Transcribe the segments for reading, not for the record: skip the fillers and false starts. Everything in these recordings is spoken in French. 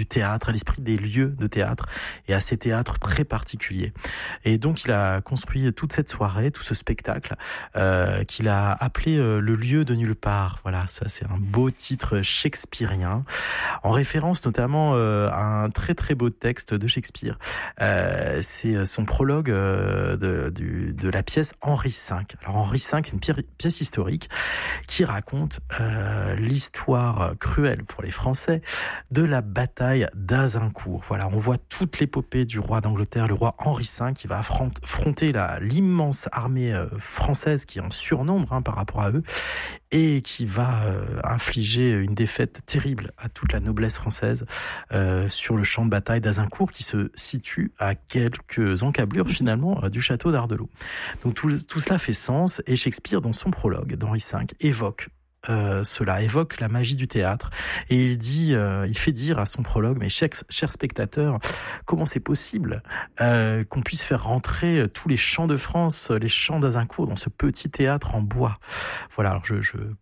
théâtre, à l'esprit des lieux de théâtre et à ces théâtres très particuliers. Et donc il a construit toute cette soirée, tout ce spectacle qu'il a appelé Le lieu de nulle part. Voilà, ça c'est un beau titre shakespearien, en référence notamment à un très très beau texte de Shakespeare. C'est son prologue de la pièce Henri V. Alors Henri V, c'est une pièce historique qui raconte l'histoire cruelle pour les Français de la bataille d'Azincourt. Voilà, on voit toute l'épopée du roi d'Angleterre, le roi Henri V, qui va affronter l'immense armée française qui est en surnombre par rapport à eux et qui va infliger une défaite terrible à toute la noblesse française sur le champ de bataille d'Azincourt qui se situe à quelques encablures finalement du château d'Ardelot. Donc tout cela fait sens et Shakespeare, dans son prologue d'Henri V, évoque la magie du théâtre et il fait dire à son prologue, mais chers spectateurs, comment c'est possible qu'on puisse faire rentrer tous les chants de France, les chants d'Azincourt dans ce petit théâtre en bois. Voilà, alors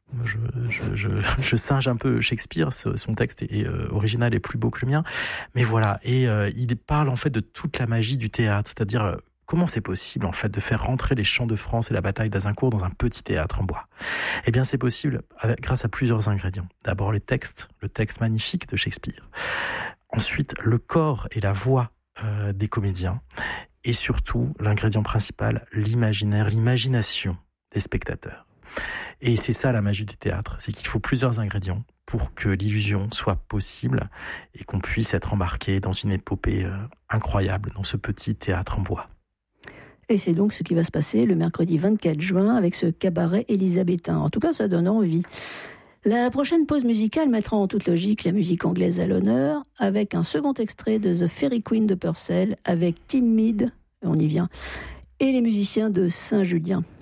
je singe un peu Shakespeare, son texte est original et plus beau que le mien, mais voilà, et il parle en fait de toute la magie du théâtre, c'est-à-dire comment c'est possible, en fait, de faire rentrer les chants de France et la bataille d'Azincourt dans un petit théâtre en bois? Eh bien, c'est possible grâce à plusieurs ingrédients. D'abord, le texte magnifique de Shakespeare. Ensuite, le corps et la voix des comédiens. Et surtout, l'ingrédient principal, l'imaginaire, l'imagination des spectateurs. Et c'est ça la magie du théâtre, c'est qu'il faut plusieurs ingrédients pour que l'illusion soit possible et qu'on puisse être embarqué dans une épopée incroyable, dans ce petit théâtre en bois. Et c'est donc ce qui va se passer le mercredi 24 juin avec ce cabaret élisabétain. En tout cas, ça donne envie. La prochaine pause musicale mettra en toute logique la musique anglaise à l'honneur avec un second extrait de The Fairy Queen de Purcell avec Tim Mead, on y vient, et les musiciens de Saint-Julien.